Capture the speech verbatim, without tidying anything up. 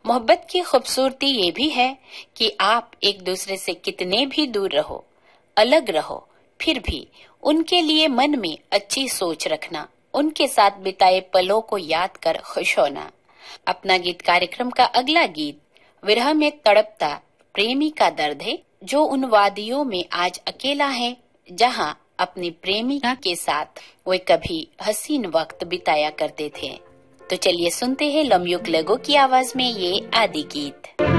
मोहब्बत की खूबसूरती ये भी है कि आप एक दूसरे से कितने भी दूर रहो, अलग रहो, फिर भी उनके लिए मन में अच्छी सोच रखना, उनके साथ बिताए पलों को याद कर खुश होना। अपना गीत कार्यक्रम का अगला गीत विरह में तड़पता प्रेमी का दर्द है, जो उन वादियों में आज अकेला है जहां अपनी प्रेमिका के साथ वे कभी हसीन वक्त बिताया करते थे। तो चलिए सुनते हैं लम्युक लगो की आवाज में ये आदि गीत।